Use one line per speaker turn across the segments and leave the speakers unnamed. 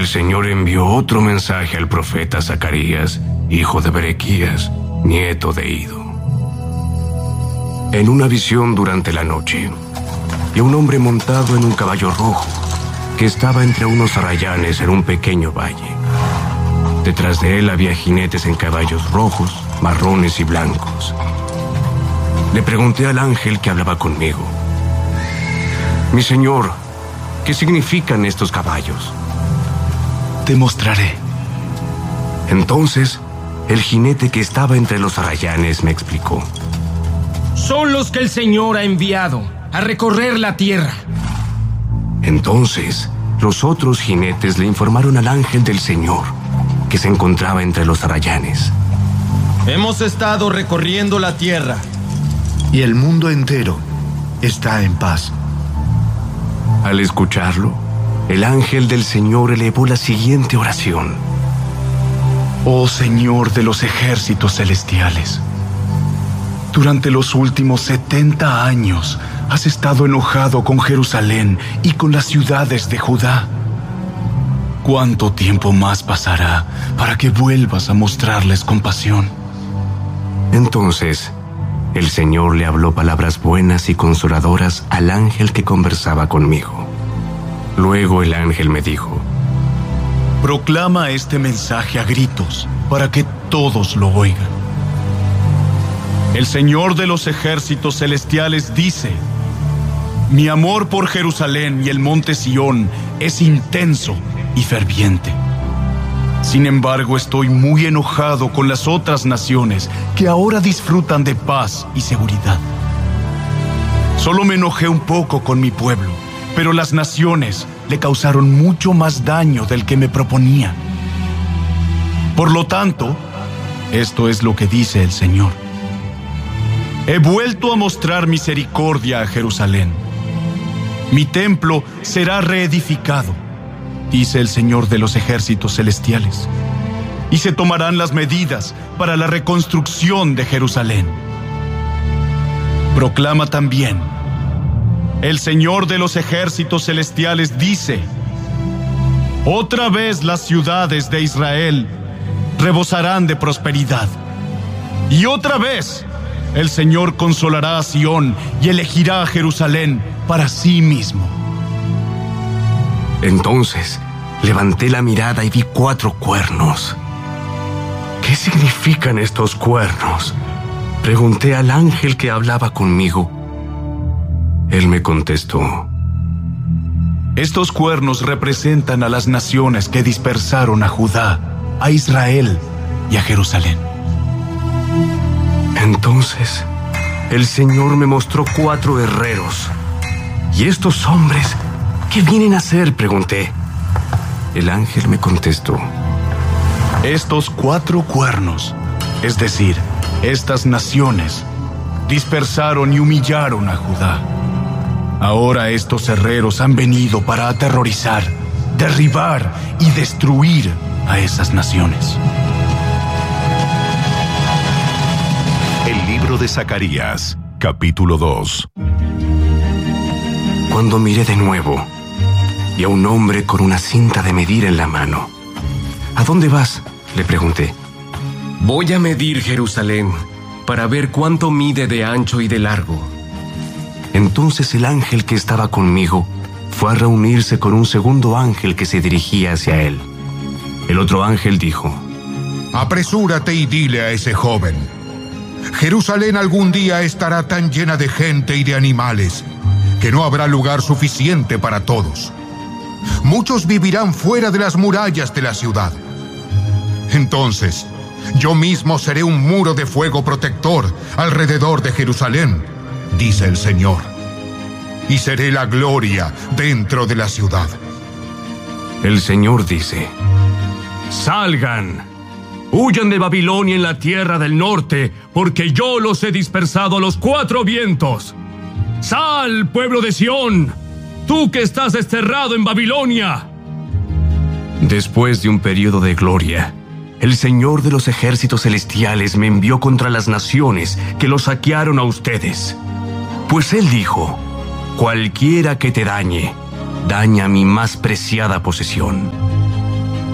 el Señor envió otro mensaje al profeta Zacarías, hijo de Berequías, nieto de Ido. En una visión durante la noche, vi a un hombre montado en un caballo rojo que estaba entre unos arrayanes en un pequeño valle. Detrás de él había jinetes en caballos rojos, marrones y blancos. Le pregunté al ángel que hablaba conmigo: «Mi señor, ¿qué significan estos caballos?».
«Te mostraré».
Entonces, el jinete que estaba entre los arrayanes me explicó:
«Son los que el Señor ha enviado a recorrer la tierra».
Entonces, los otros jinetes le informaron al ángel del Señor, que se encontraba entre los arrayanes:
«Hemos estado recorriendo la tierra
y el mundo entero está en paz».
Al escucharlo, el ángel del Señor elevó la siguiente oración:
«Oh Señor de los ejércitos celestiales, durante los últimos 70 años has estado enojado con Jerusalén y con las ciudades de Judá. ¿Cuánto tiempo más pasará para que vuelvas a mostrarles compasión?».
Entonces, el Señor le habló palabras buenas y consoladoras al ángel que conversaba conmigo. Luego el ángel me dijo:
«Proclama este mensaje a gritos para que todos lo oigan. El Señor de los ejércitos celestiales dice: mi amor por Jerusalén y el monte Sión es intenso y ferviente. Sin embargo, estoy muy enojado con las otras naciones que ahora disfrutan de paz y seguridad. Solo me enojé un poco con mi pueblo, pero las naciones le causaron mucho más daño del que me proponía. Por lo tanto, esto es lo que dice el Señor: he vuelto a mostrar misericordia a Jerusalén. Mi templo será reedificado, dice el Señor de los ejércitos celestiales, y se tomarán las medidas para la reconstrucción de Jerusalén. Proclama también: el Señor de los ejércitos celestiales dice: otra vez las ciudades de Israel rebosarán de prosperidad, y otra vez el Señor consolará a Sión y elegirá a Jerusalén para sí mismo».
Entonces levanté la mirada y vi 4 cuernos. ¿Qué significan estos cuernos?, pregunté al ángel que hablaba conmigo. Él me contestó:
estos cuernos representan a las naciones que dispersaron a Judá, a Israel y a Jerusalén.
Entonces el Señor me mostró 4 herreros. ¿Y estos hombres qué vienen a hacer?, pregunté. El ángel me contestó:
estos 4 cuernos, es decir, estas naciones, dispersaron y humillaron a Judá. Ahora estos herreros han venido para aterrorizar, derribar y destruir a esas naciones.
El libro de Zacarías, capítulo 2.
Cuando miré de nuevo, vi a un hombre con una cinta de medir en la mano. ¿A dónde vas?, le pregunté.
«Voy a medir Jerusalén para ver cuánto mide de ancho y de largo».
Entonces el ángel que estaba conmigo fue a reunirse con un segundo ángel que se dirigía hacia él. El otro ángel dijo:
apresúrate y dile a ese joven: Jerusalén algún día estará tan llena de gente y de animales que no habrá lugar suficiente para todos. Muchos vivirán fuera de las murallas de la ciudad. Entonces, yo mismo seré un muro de fuego protector alrededor de Jerusalén, dice el Señor, y seré la gloria dentro de la ciudad.
El Señor dice: salgan, huyan de Babilonia en la tierra del norte, porque yo los he dispersado a los 4 vientos. Sal, pueblo de Sión, tú que estás desterrado en Babilonia. Después de un periodo de gloria, el Señor de los ejércitos celestiales me envió contra las naciones que los saquearon a ustedes. Pues Él dijo: cualquiera que te dañe, daña mi más preciada posesión.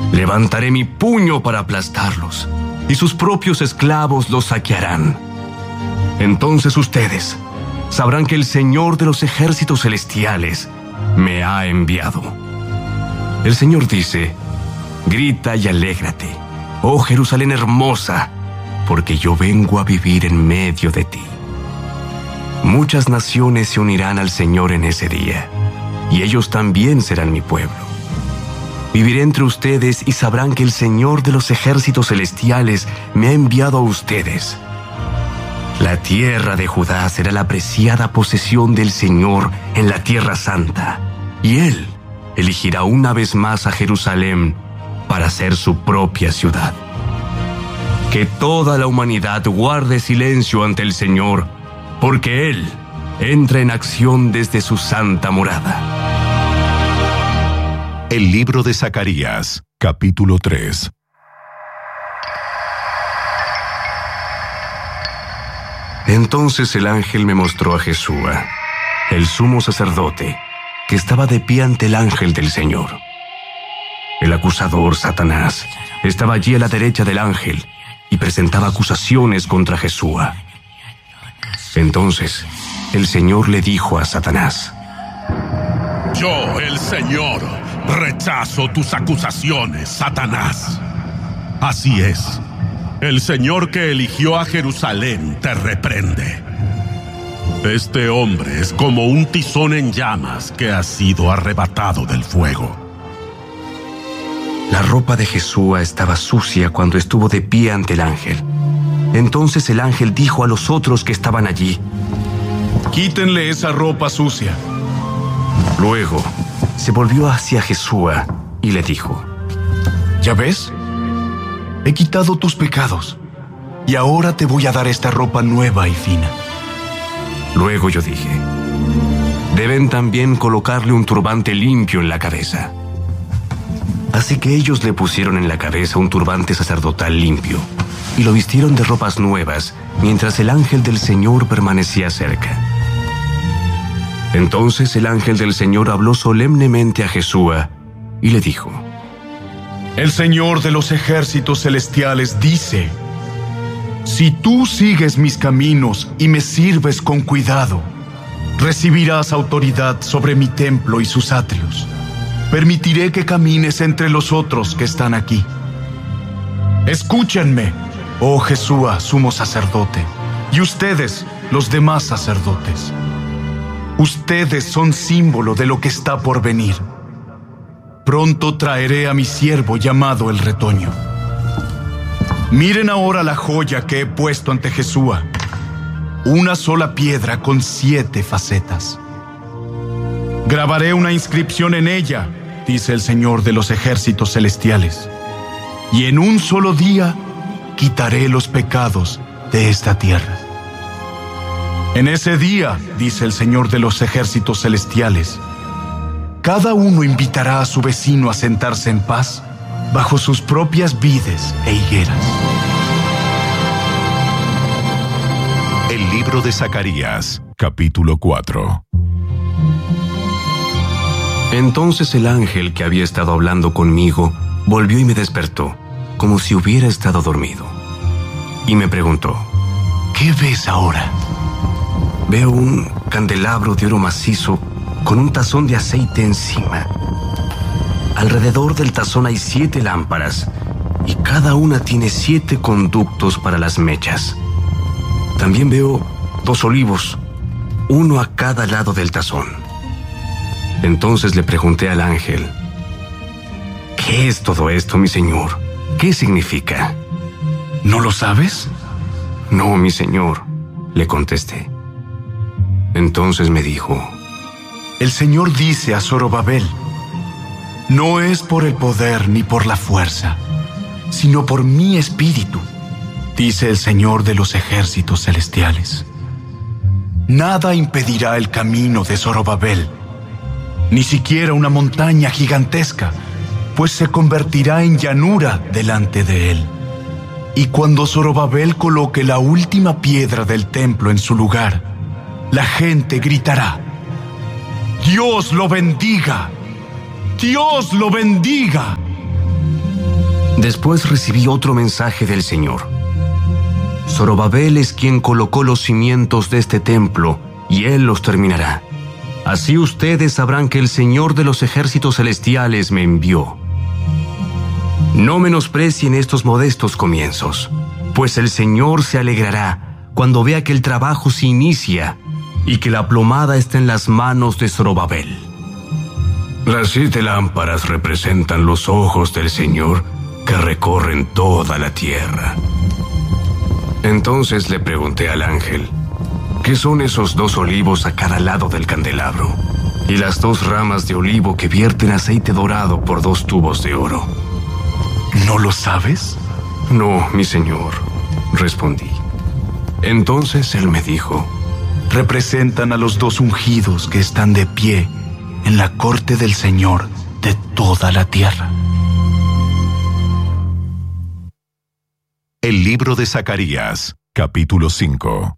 Levantaré mi puño para aplastarlos, y sus propios esclavos los saquearán. Entonces ustedes sabrán que el Señor de los ejércitos celestiales me ha enviado. El Señor dice: grita y alégrate, oh Jerusalén hermosa, porque yo vengo a vivir en medio de ti. Muchas naciones se unirán al Señor en ese día, y ellos también serán mi pueblo. Viviré entre ustedes y sabrán que el Señor de los ejércitos celestiales me ha enviado a ustedes. La tierra de Judá será la preciada posesión del Señor en la tierra santa, y Él elegirá una vez más a Jerusalén para ser su propia ciudad. Que toda la humanidad guarde silencio ante el Señor, porque Él entra en acción desde su santa morada.
El libro de Zacarías, capítulo 3.
Entonces el ángel me mostró a Jesúa, el sumo sacerdote, que estaba de pie ante el ángel del Señor. El acusador, Satanás, estaba allí a la derecha del ángel y presentaba acusaciones contra Jesúa. Entonces el Señor le dijo a Satanás:
Yo, el Señor, rechazo tus acusaciones, Satanás. Así es, el Señor que eligió a Jerusalén te reprende. Este hombre es como un tizón en llamas que ha sido arrebatado del fuego.
La ropa de Jesúa estaba sucia cuando estuvo de pie ante el ángel. Entonces el ángel dijo a los otros que estaban allí:
Quítenle esa ropa sucia.
Luego se volvió hacia Jesúa y le dijo:
¿Ya ves? He quitado tus pecados, y ahora te voy a dar esta ropa nueva y fina.
Luego yo dije: deben también colocarle un turbante limpio en la cabeza. Así que ellos le pusieron en la cabeza un turbante sacerdotal limpio y lo vistieron de ropas nuevas mientras el ángel del Señor permanecía cerca. Entonces el ángel del Señor habló solemnemente a Jesúa y le dijo:
El Señor de los ejércitos celestiales dice: si tú sigues mis caminos y me sirves con cuidado, recibirás autoridad sobre mi templo y sus atrios. Permitiré que camines entre los otros que están aquí. Escúchenme, oh Jesúa, sumo sacerdote, y ustedes, los demás sacerdotes. Ustedes son símbolo de lo que está por venir. Pronto traeré a mi siervo llamado el retoño. Miren ahora la joya que he puesto ante Jesúa, una sola piedra con 7 facetas. Grabaré una inscripción en ella, dice el Señor de los ejércitos celestiales, y en un solo día quitaré los pecados de esta tierra. En ese día, dice el Señor de los ejércitos celestiales, cada uno invitará a su vecino a sentarse en paz bajo sus propias vides e higueras.
El libro de Zacarías, capítulo 4.
Entonces el ángel que había estado hablando conmigo volvió y me despertó, como si hubiera estado dormido. Y me preguntó: ¿qué ves ahora? Veo un candelabro de oro macizo con un tazón de aceite encima. Alrededor del tazón hay 7 lámparas, y cada una tiene 7 conductos para las mechas. También veo 2 olivos, uno a cada lado del tazón. Entonces le pregunté al ángel: ¿qué es todo esto, mi señor? ¿Qué significa?
¿No lo sabes?
No, mi señor, le contesté. Entonces me dijo:
el Señor dice a Zorobabel: no es por el poder ni por la fuerza, sino por mi espíritu, dice el Señor de los ejércitos celestiales. Nada impedirá el camino de Zorobabel, ni siquiera una montaña gigantesca, pues se convertirá en llanura delante de él. Y cuando Zorobabel coloque la última piedra del templo en su lugar, la gente gritará: ¡Dios lo bendiga! ¡Dios lo bendiga!
Después recibí otro mensaje del Señor. Zorobabel es quien colocó los cimientos de este templo, y él los terminará. Así ustedes sabrán que el Señor de los ejércitos celestiales me envió. No menosprecien estos modestos comienzos, pues el Señor se alegrará cuando vea que el trabajo se inicia y que la plomada está en las manos de Zorobabel. Las 7 lámparas representan los ojos del Señor que recorren toda la tierra. Entonces le pregunté al ángel, ¿qué son esos 2 olivos a cada lado del candelabro? Y las 2 ramas de olivo que vierten aceite dorado por 2 tubos de oro.
¿No lo sabes?
No, mi señor, respondí. Entonces él me dijo,
representan a los 2 ungidos que están de pie en la corte del Señor de toda la tierra.
El libro de Zacarías, capítulo 5.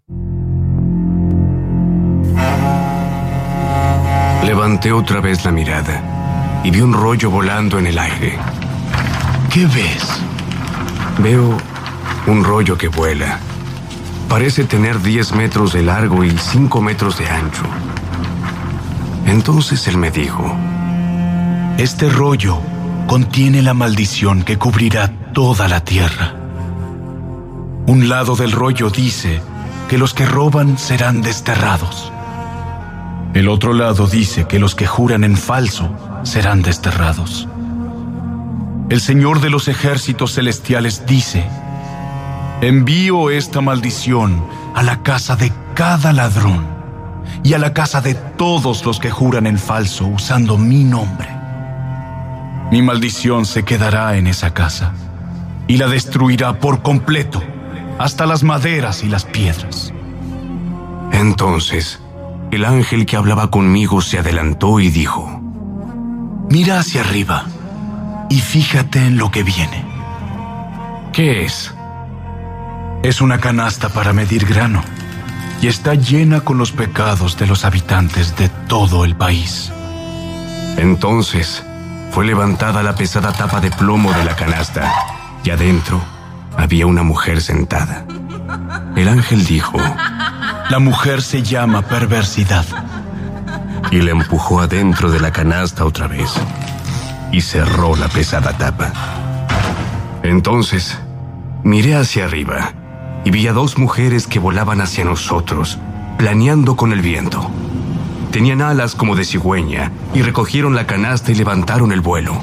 Levanté otra vez la mirada y vi un rollo volando en el aire.
¿Qué ves?
Veo un rollo que vuela. Parece tener 10 metros de largo y 5 metros de ancho. Entonces él me dijo,
este rollo contiene la maldición que cubrirá toda la tierra. Un lado del rollo dice que los que roban serán desterrados. El otro lado dice que los que juran en falso serán desterrados. El Señor de los ejércitos celestiales dice, envío esta maldición a la casa de cada ladrón y a la casa de todos los que juran en falso usando mi nombre. Mi maldición se quedará en esa casa y la destruirá por completo, hasta las maderas y las piedras.
Entonces, el ángel que hablaba conmigo se adelantó y dijo,
mira hacia arriba y fíjate en lo que viene.
¿Qué es?
Es una canasta para medir grano y está llena con los pecados de los habitantes de todo el país.
Entonces fue levantada la pesada tapa de plomo de la canasta y adentro había una mujer sentada. El ángel dijo,
la mujer se llama perversidad.
Y la empujó adentro de la canasta otra vez y cerró la pesada tapa. Entonces miré hacia arriba y vi a 2 mujeres que volaban hacia nosotros, planeando con el viento. Tenían alas como de cigüeña y recogieron la canasta y levantaron el vuelo.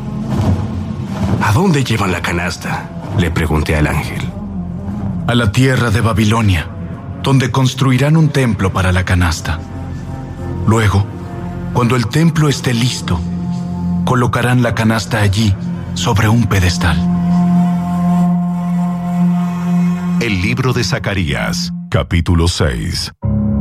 ¿A dónde llevan la canasta?, le pregunté al ángel.
A la tierra de Babilonia, donde construirán un templo para la canasta. Luego, cuando el templo esté listo, colocarán la canasta allí, sobre un pedestal.
El libro de Zacarías, capítulo 6.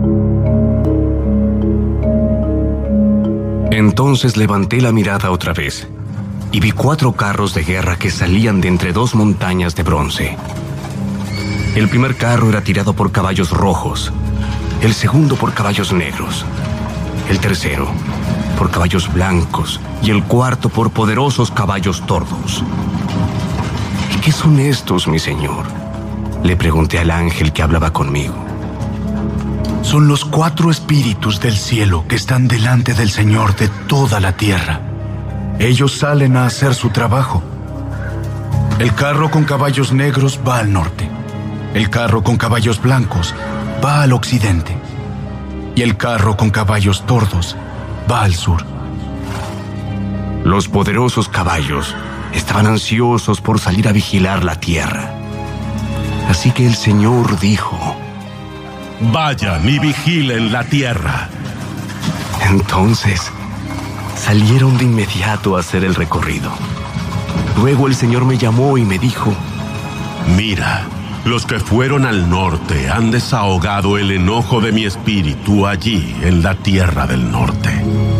Entonces levanté la mirada otra vez y vi 4 carros de guerra que salían de entre 2 montañas de bronce. El primer carro era tirado por caballos rojos, el segundo por caballos negros, el tercero por caballos blancos y el cuarto por poderosos caballos tordos. ¿Y qué son estos, mi señor?, le pregunté al ángel que hablaba conmigo.
Son los 4 espíritus del cielo que están delante del Señor de toda la tierra. Ellos salen a hacer su trabajo. El carro con caballos negros va al norte. El carro con caballos blancos va al occidente. Y el carro con caballos tordos va al sur.
Los poderosos caballos estaban ansiosos por salir a vigilar la tierra. Así que el Señor dijo,
vayan y vigilen la tierra.
Entonces salieron de inmediato a hacer el recorrido. Luego el Señor me llamó y me dijo,
mira, los que fueron al norte han desahogado el enojo de mi espíritu allí en la tierra del norte.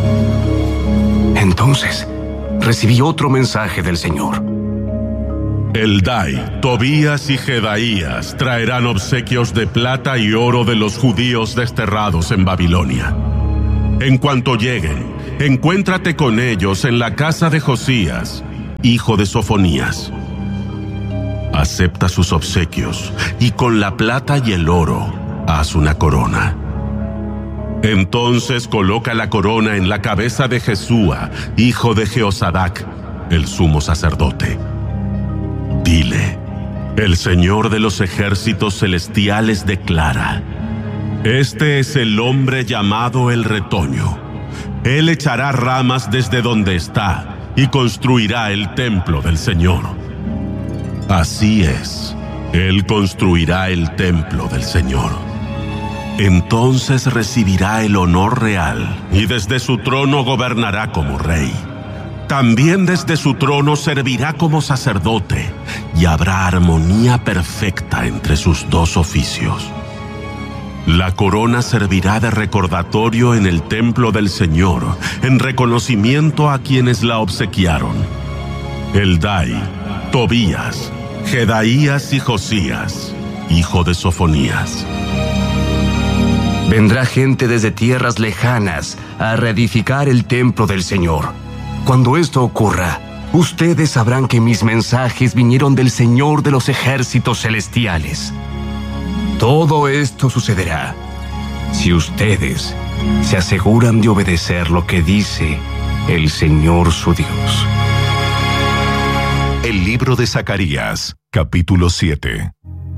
Entonces recibí otro mensaje del Señor.
Eldai, Tobías y Jedaías traerán obsequios de plata y oro de los judíos desterrados en Babilonia. En cuanto lleguen, encuéntrate con ellos en la casa de Josías, hijo de Sofonías, acepta sus obsequios y con la plata y el oro haz una corona. Entonces coloca la corona en la cabeza de Jesúa, hijo de Jehosadac, el sumo sacerdote. Dile: el Señor de los ejércitos celestiales declara: este es el hombre llamado el retoño. Él echará ramas desde donde está y construirá el templo del Señor. Así es, Él construirá el templo del Señor. Entonces recibirá el honor real y desde su trono gobernará como rey. También desde su trono servirá como sacerdote y habrá armonía perfecta entre sus dos oficios. La corona servirá de recordatorio en el templo del Señor, en reconocimiento a quienes la obsequiaron: Eldai, Tobías, Jedaías y Josías, hijo de Sofonías.
Vendrá gente desde tierras lejanas a reedificar el templo del Señor. Cuando esto ocurra, ustedes sabrán que mis mensajes vinieron del Señor de los ejércitos celestiales. Todo esto sucederá si ustedes se aseguran de obedecer lo que dice el Señor su Dios.
El libro de Zacarías, capítulo 7.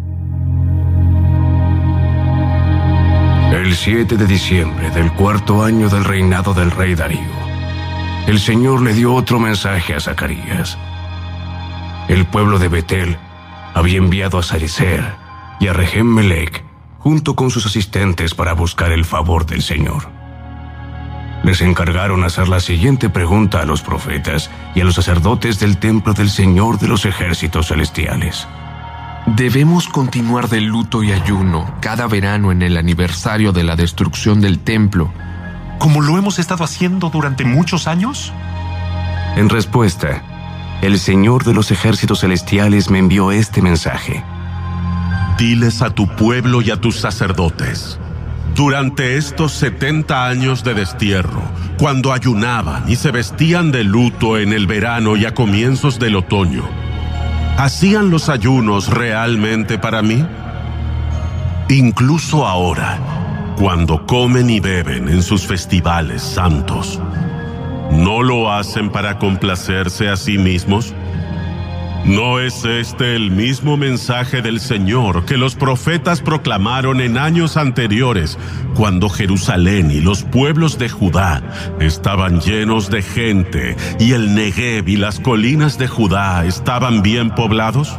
El 7 de diciembre del 4º año del reinado del rey Darío, el Señor le dio otro mensaje a Zacarías. El pueblo de Betel había enviado a Sarecer y a Regem-Melech junto con sus asistentes para buscar el favor del Señor. Les encargaron hacer la siguiente pregunta a los profetas y a los sacerdotes del templo del Señor de los ejércitos celestiales.
¿Debemos continuar de luto y ayuno cada verano en el aniversario de la destrucción del templo,
como lo hemos estado haciendo durante muchos años?
En respuesta, el Señor de los ejércitos celestiales me envió este mensaje.
Diles a tu pueblo y a tus sacerdotes: durante estos 70 años de destierro, cuando ayunaban y se vestían de luto en el verano y a comienzos del otoño, ¿hacían los ayunos realmente para mí? Incluso ahora, cuando comen y beben en sus festivales santos, ¿no lo hacen para complacerse a sí mismos? ¿No es este el mismo mensaje del Señor que los profetas proclamaron en años anteriores, cuando Jerusalén y los pueblos de Judá estaban llenos de gente y el Negev y las colinas de Judá estaban bien poblados?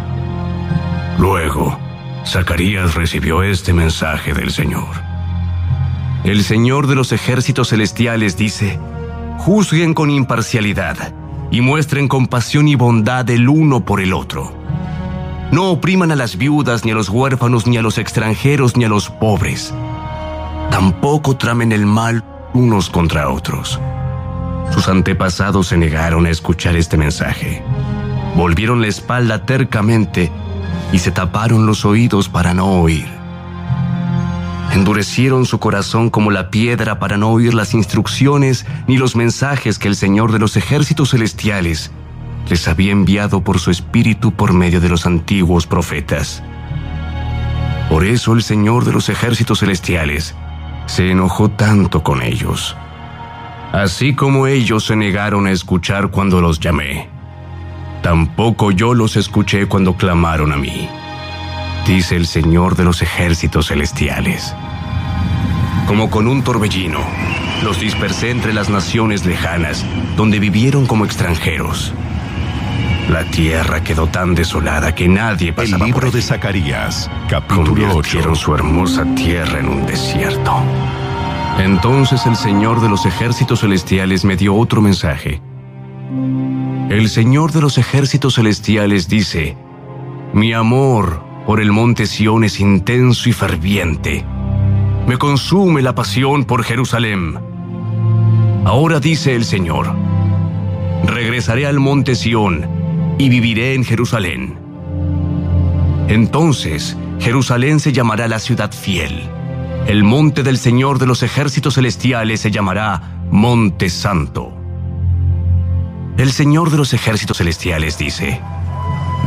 Luego, Zacarías recibió este mensaje del Señor. El Señor de los ejércitos celestiales dice: juzguen con imparcialidad y muestren compasión y bondad el uno por el otro. No opriman a las viudas, ni a los huérfanos, ni a los extranjeros, ni a los pobres. Tampoco tramen el mal unos contra otros. Sus antepasados se negaron a escuchar este mensaje. Volvieron la espalda tercamente y se taparon los oídos para no oír. Endurecieron su corazón como la piedra para no oír las instrucciones ni los mensajes que el Señor de los ejércitos celestiales les había enviado por su espíritu por medio de los antiguos profetas. Por eso el Señor de los ejércitos celestiales se enojó tanto con ellos, así como ellos se negaron a escuchar cuando los llamé. Tampoco yo los escuché cuando clamaron a mí, dice el Señor de los ejércitos celestiales. Como con un torbellino, los dispersé entre las naciones lejanas, donde vivieron como extranjeros. La tierra quedó tan desolada que nadie pasaba por
El libro
allí.
de Zacarías, capítulo 8.
Convirtieron su hermosa tierra en un desierto. Entonces el Señor de los ejércitos celestiales me dio otro mensaje. El Señor de los ejércitos celestiales dice: mi amor por el monte Sión es intenso y ferviente. Me consume la pasión por Jerusalén. Ahora dice el Señor: regresaré al monte Sión y viviré en Jerusalén. Entonces Jerusalén se llamará la ciudad fiel. El monte del Señor de los ejércitos celestiales se llamará Monte Santo. El Señor de los ejércitos celestiales dice: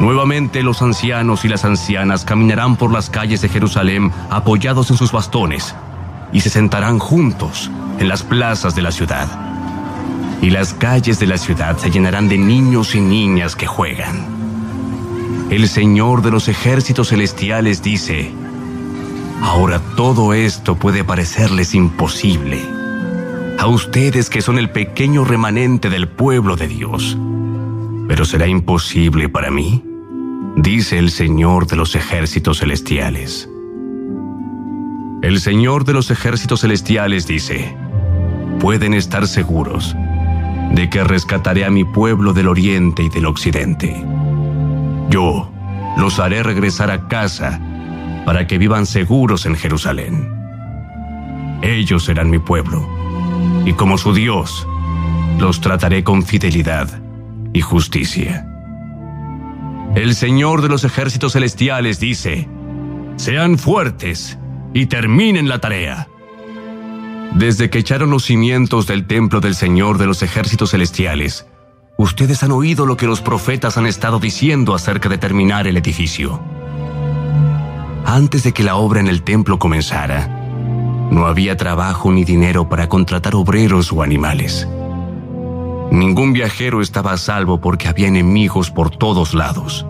Nuevamente los ancianos y las ancianas caminarán por las calles de Jerusalén apoyados en sus bastones y se sentarán juntos en las plazas de la ciudad. Y las calles de la ciudad se llenarán de niños y niñas que juegan. El Señor de los ejércitos celestiales dice: ahora todo esto puede parecerles imposible a ustedes que son el pequeño remanente del pueblo de Dios. ¿Pero será imposible para mí?, dice el Señor de los ejércitos celestiales. El Señor de los ejércitos celestiales dice: pueden estar seguros de que rescataré a mi pueblo del oriente y del occidente. Yo los haré regresar a casa para que vivan seguros en Jerusalén. Ellos serán mi pueblo, y como su Dios, los trataré con fidelidad y justicia. El Señor de los ejércitos celestiales dice: sean fuertes y terminen la tarea. Desde que echaron los cimientos del templo del Señor de los ejércitos celestiales, ustedes han oído lo que los profetas han estado diciendo acerca de terminar el edificio. Antes de que la obra en el templo comenzara, no había trabajo ni dinero para contratar obreros o animales. Ningún viajero estaba a salvo porque había enemigos por todos lados.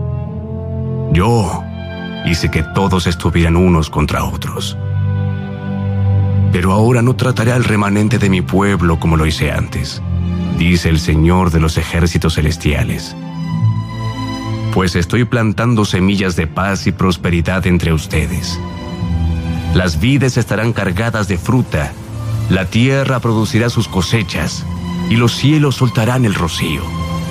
Yo hice que todos estuvieran unos contra otros. Pero ahora no trataré al remanente de mi pueblo como lo hice antes, dice el Señor de los ejércitos celestiales. Pues estoy plantando semillas de paz y prosperidad entre ustedes. Las vides estarán cargadas de fruta, la tierra producirá sus cosechas, y los cielos soltarán el rocío.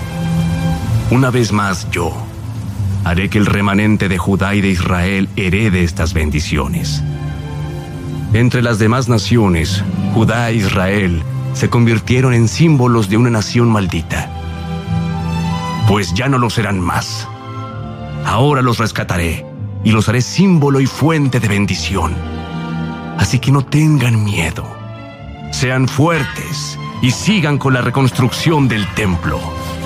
Una vez más yo haré que el remanente de Judá y de Israel herede estas bendiciones. Entre las demás naciones, Judá e Israel se convirtieron en símbolos de una nación maldita. Pues ya no lo serán más. Ahora los rescataré y los haré símbolo y fuente de bendición. Así que no tengan miedo. Sean fuertes y sigan con la reconstrucción del templo.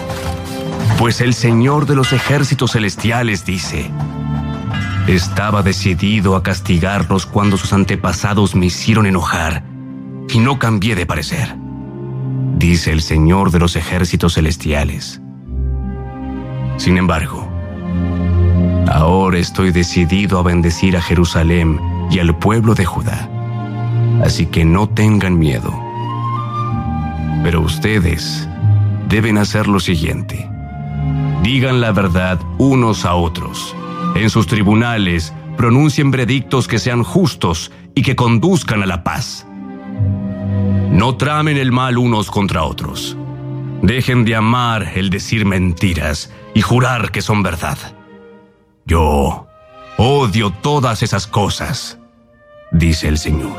Pues el Señor de los ejércitos celestiales dice: estaba decidido a castigarlos cuando sus antepasados me hicieron enojar, y no cambié de parecer, dice el Señor de los ejércitos celestiales. Sin embargo, ahora estoy decidido a bendecir a Jerusalén y al pueblo de Judá, así que no tengan miedo. Pero ustedes deben hacer lo siguiente: digan la verdad unos a otros. En sus tribunales, pronuncien veredictos que sean justos y que conduzcan a la paz. No tramen el mal unos contra otros. Dejen de amar el decir mentiras y jurar que son verdad. Yo odio todas esas cosas, dice el Señor.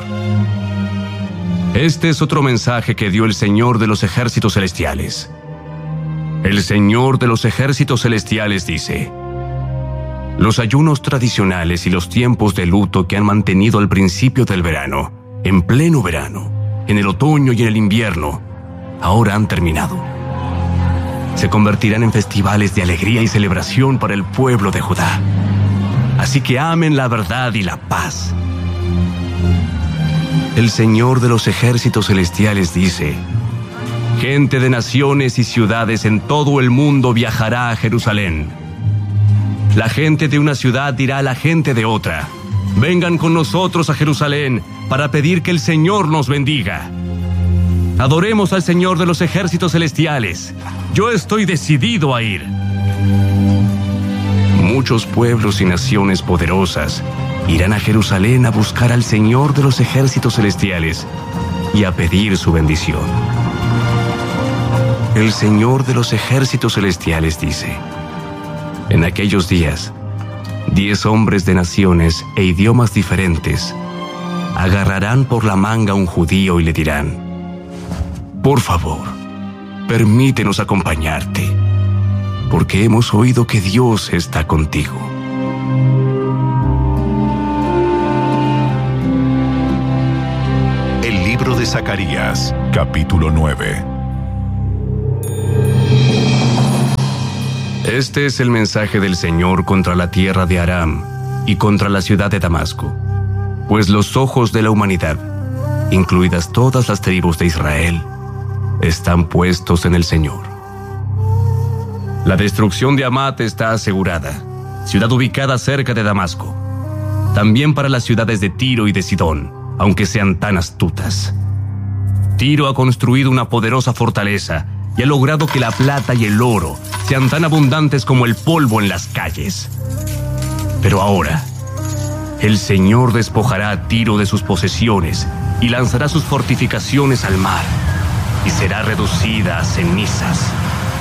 Este es otro mensaje que dio el Señor de los ejércitos celestiales. El Señor de los ejércitos celestiales dice: los ayunos tradicionales y los tiempos de luto que han mantenido al principio del verano, en pleno verano, en el otoño y en el invierno, ahora han terminado. Se convertirán en festivales de alegría y celebración para el pueblo de Judá. Así que amen la verdad y la paz. El Señor de los ejércitos celestiales dice: gente de naciones y ciudades en todo el mundo viajará a Jerusalén. La gente de una ciudad dirá a la gente de otra: vengan con nosotros a Jerusalén para pedir que el Señor nos bendiga. Adoremos al Señor de los ejércitos celestiales. Yo estoy decidido a ir. Muchos pueblos y naciones poderosas irán a Jerusalén a buscar al Señor de los ejércitos celestiales y a pedir su bendición. El Señor de los ejércitos celestiales dice: en aquellos días, 10 hombres de naciones e idiomas diferentes agarrarán por la manga a un judío y le dirán: por favor, permítenos acompañarte, porque hemos oído que Dios está contigo.
El libro de Zacarías, capítulo 9.
Este es el mensaje del Señor contra la tierra de Aram y contra la ciudad de Damasco, pues los ojos de la humanidad, incluidas todas las tribus de Israel, están puestos en el Señor. La destrucción de Hamat está asegurada, ciudad ubicada cerca de Damasco. También para las ciudades de Tiro y de Sidón, aunque sean tan astutas. Tiro ha construido una poderosa fortaleza y ha logrado que la plata y el oro sean tan abundantes como el polvo en las calles. Pero ahora, el Señor despojará a Tiro de sus posesiones y lanzará sus fortificaciones al mar, y será reducida a cenizas.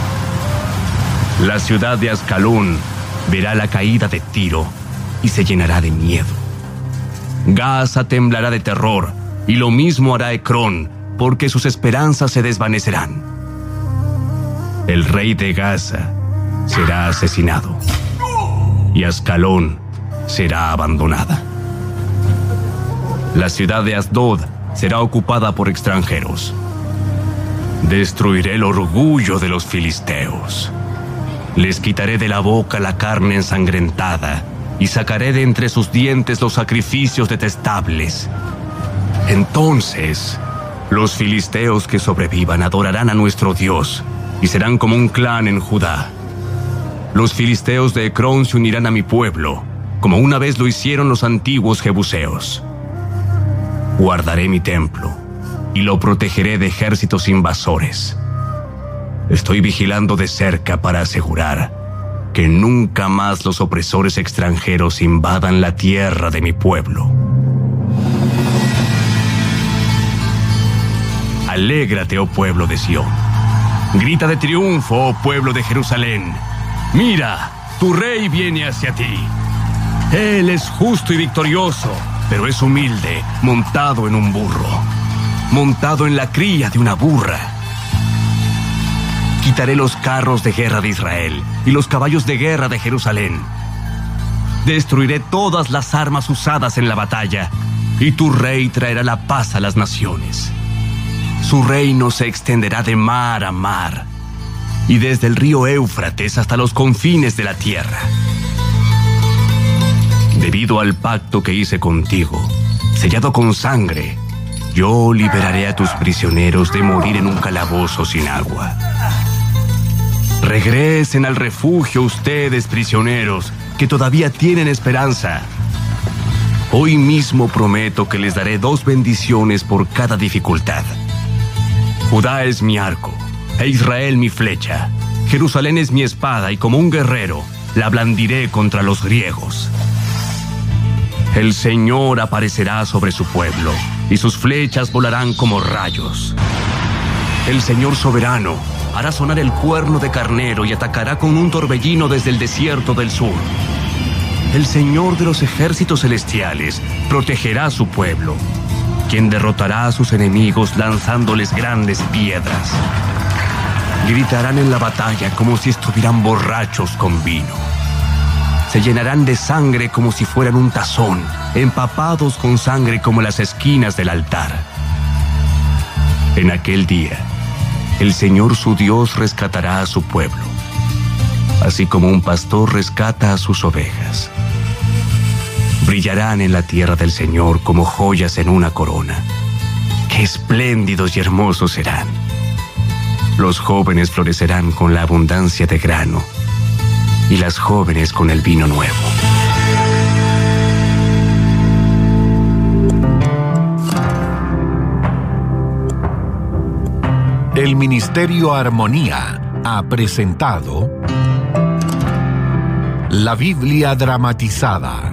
La ciudad de Ascalón verá la caída de Tiro y se llenará de miedo. Gaza temblará de terror, y lo mismo hará Ecrón, porque sus esperanzas se desvanecerán. El rey de Gaza será asesinado, y Ascalón será abandonada. La ciudad de Asdod será ocupada por extranjeros. Destruiré el orgullo de los filisteos. Les quitaré de la boca la carne ensangrentada y sacaré de entre sus dientes los sacrificios detestables. Entonces, los filisteos que sobrevivan adorarán a nuestro Dios y serán como un clan en Judá. Los filisteos de Ecrón se unirán a mi pueblo, como una vez lo hicieron los antiguos jebuseos. Guardaré mi templo y lo protegeré de ejércitos invasores. Estoy vigilando de cerca para asegurar que nunca más los opresores extranjeros invadan la tierra de mi pueblo. Alégrate, oh pueblo de Sión. Grita de triunfo, oh pueblo de Jerusalén. Mira, tu rey viene hacia ti. Él es justo y victorioso, pero es humilde, montado en un burro, montado en la cría de una burra. Quitaré los carros de guerra de Israel y los caballos de guerra de Jerusalén. Destruiré todas las armas usadas en la batalla, y tu rey traerá la paz a las naciones. Su reino se extenderá de mar a mar, y desde el río Éufrates hasta los confines de la tierra. Debido al pacto que hice contigo, sellado con sangre, yo liberaré a tus prisioneros de morir en un calabozo sin agua. Regresen al refugio ustedes, prisioneros, que todavía tienen esperanza. Hoy mismo prometo que les daré 2 bendiciones por cada dificultad. Judá es mi arco, e Israel mi flecha. Jerusalén es mi espada, y como un guerrero, la blandiré contra los griegos. El Señor aparecerá sobre su pueblo, y sus flechas volarán como rayos. El Señor soberano hará sonar el cuerno de carnero y atacará con un torbellino desde el desierto del sur. El Señor de los ejércitos celestiales protegerá a su pueblo, quien derrotará a sus enemigos lanzándoles grandes piedras. Gritarán en la batalla como si estuvieran borrachos con vino. Se llenarán de sangre como si fueran un tazón, empapados con sangre como las esquinas del altar. En aquel día, el Señor su Dios rescatará a su pueblo, así como un pastor rescata a sus ovejas. Brillarán en la tierra del Señor como joyas en una corona. ¡Qué espléndidos y hermosos serán! Los jóvenes florecerán con la abundancia de grano, y las jóvenes con el vino nuevo.
El Ministerio Armonía ha presentado La Biblia dramatizada.